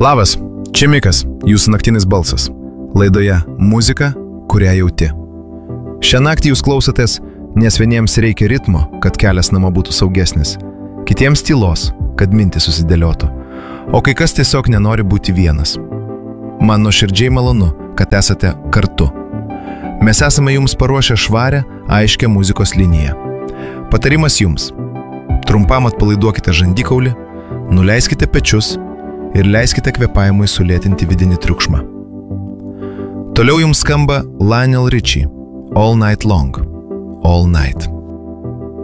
Labas, čia Mikas, jūsų naktinis balsas. Laidoje muzika, kurią jauti. Šią naktį jūs klausotės, nes vieniems reikia ritmo, kad kelias namo būtų saugesnis. Kitiems tylos, kad mintys susidėliotų. O kai kas tiesiog nenori būti vienas. Man nuoširdžiai malonu, kad esate kartu. Mes esame jums paruošę švarę, aiškę muzikos liniją. Patarimas jums. Trumpam atpalaiduokite žandikaulį, nuleiskite pečius ir leiskite kvėpavimui sulėtinti vidinį triukšmą. Toliau jums skamba Lionel Richie, All Night Long, All Night.